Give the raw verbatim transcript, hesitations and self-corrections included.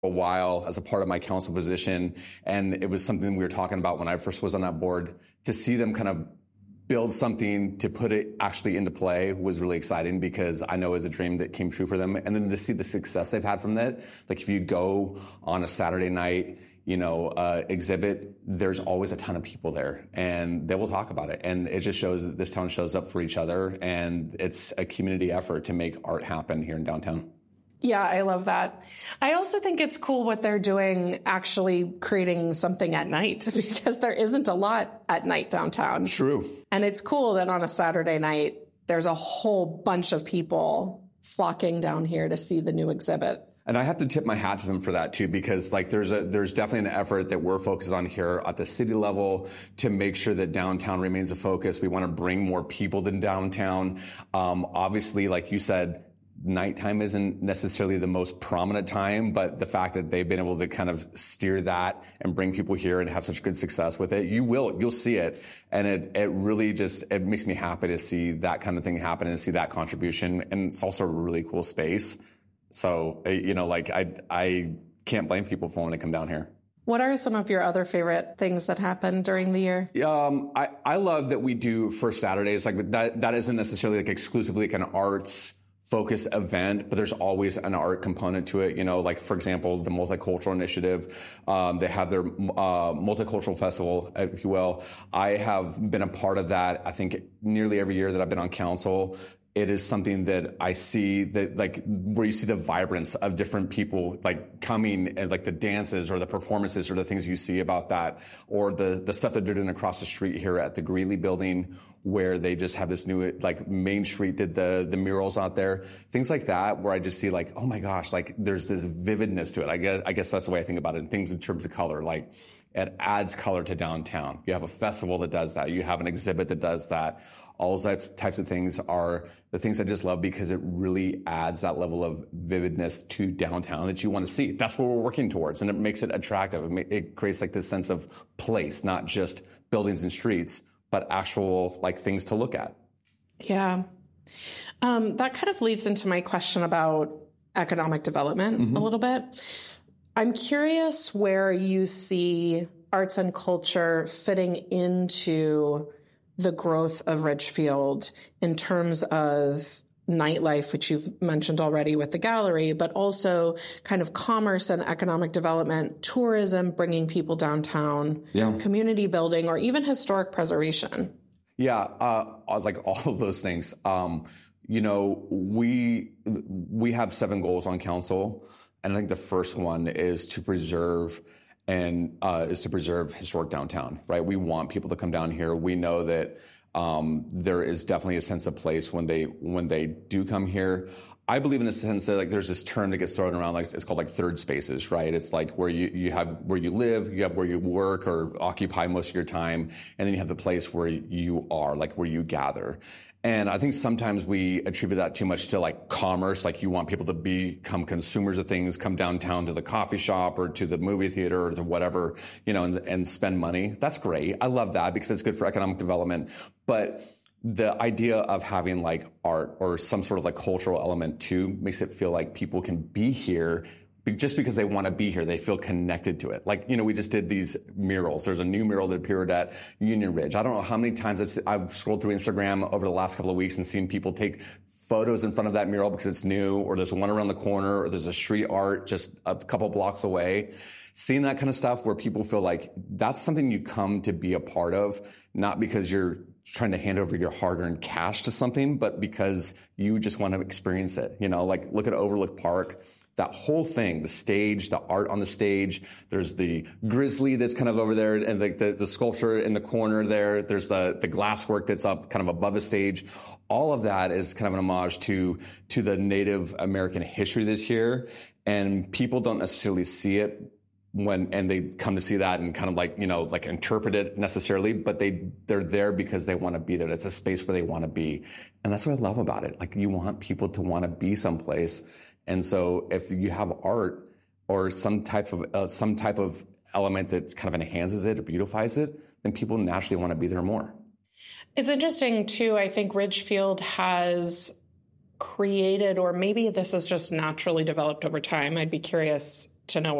a while as a part of my council position. And it was something we were talking about when I first was on that board. To see them kind of build something to put it actually into play was really exciting, because I know it was a dream that came true for them. And then to see the success they've had from that, like if you go on a Saturday night, you know, uh, exhibit, there's always a ton of people there, and they will talk about it. And it just shows that this town shows up for each other, and it's a community effort to make art happen here in downtown. Yeah, I love that. I also think it's cool what they're doing, actually creating something at night, because there isn't a lot at night downtown. True. And it's cool that on a Saturday night, there's a whole bunch of people flocking down here to see the new exhibit. And I have to tip my hat to them for that too, because like there's a there's definitely an effort that we're focused on here at the city level to make sure that downtown remains a focus. We want to bring more people to downtown. Um, obviously, like you said, nighttime isn't necessarily the most prominent time, but the fact that they've been able to kind of steer that and bring people here and have such good success with it, you will, you'll see it. And it, it really just, it makes me happy to see that kind of thing happen and see that contribution. And it's also a really cool space. So, you know, like I, I can't blame people for wanting to come down here. What are some of your other favorite things that happen during the year? Um, I, I love that we do First Saturdays. Like that, that isn't necessarily like exclusively like an arts focused event, but there's always an art component to it. You know, like for example, the Multicultural Initiative, um, they have their uh, multicultural festival, if you will. I have been a part of that, I think, nearly every year that I've been on council. It is something that I see that like where you see the vibrance of different people like coming, and like the dances or the performances or the things you see about that, or the, the stuff that they're doing across the street here at the Greeley building, where they just have this new, like Main Street did the, the murals out there, things like that, where I just see like, oh my gosh, like there's this vividness to it. I guess, I guess that's the way I think about it, and things in terms of color, like it adds color to downtown. You have a festival that does that. You have an exhibit that does that. All those types of things are the things I just love, because it really adds that level of vividness to downtown that you want to see. That's what we're working towards, and it makes it attractive. It, ma- it creates like this sense of place, not just buildings and streets, but actual like things to look at. Yeah. Um, that kind of leads into my question about economic development mm-hmm. a little bit. I'm curious where you see arts and culture fitting into the growth of Ridgefield in terms of nightlife, which you've mentioned already with the gallery, but also kind of commerce and economic development, tourism, bringing people downtown, yeah. community building, or even historic preservation. Yeah, uh, like all of those things. Um, you know, we we have seven goals on council, and I think the first one is to preserve and uh, is to preserve historic downtown, right? We want people to come down here. We know that um, there is definitely a sense of place when they when they do come here. I believe in the sense that like there's this term that gets thrown around, like it's called like third spaces, right? It's like where you, you have where you live, you have where you work or occupy most of your time, and then you have the place where you are, like where you gather. And I think sometimes we attribute that too much to like commerce, like you want people to become consumers of things, come downtown to the coffee shop or to the movie theater or to whatever, you know, and, and spend money. That's great. I love that because it's good for economic development. But the idea of having like art or some sort of like cultural element too makes it feel like people can be here just because they want to be here. They feel connected to it. Like, you know, we just did these murals. There's a new mural that appeared at Union Ridge. I don't know how many times I've, I've scrolled through Instagram over the last couple of weeks and seen people take photos in front of that mural because it's new, or there's one around the corner, or there's a street art just a couple blocks away. Seeing that kind of stuff where people feel like that's something you come to be a part of, not because you're trying to hand over your hard-earned cash to something, but because you just want to experience it. You know, like look at Overlook Park. That whole thing, the stage, the art on the stage, there's the grizzly that's kind of over there, and the, the, the sculpture in the corner there, there's the, the glasswork that's up kind of above the stage. All of that is kind of an homage to, to the Native American history that's here, and people don't necessarily see it when, and they come to see that and kind of like, you know, like interpret it necessarily, but they, they're there because they want to be there. It's a space where they want to be. And that's what I love about it. Like you want people to want to be someplace. And so if you have art or some type of uh, some type of element that kind of enhances it or beautifies it, then people naturally want to be there more. It's interesting, too. I think Ridgefield has created, or maybe this is just naturally developed over time. I'd be curious to know